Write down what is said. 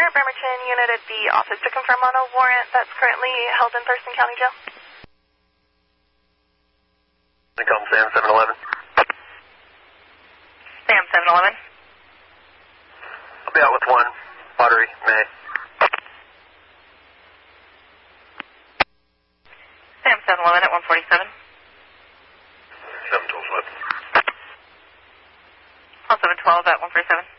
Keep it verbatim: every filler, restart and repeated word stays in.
Bremerton unit at the office to confirm on a warrant that's currently held in Thurston County Jail. Call Sam seven eleven. Sam seven eleven. I'll be out with one. Pottery, May. Sam seven eleven at one forty-seven. seven twelve. Call seven twelve at one forty-seven.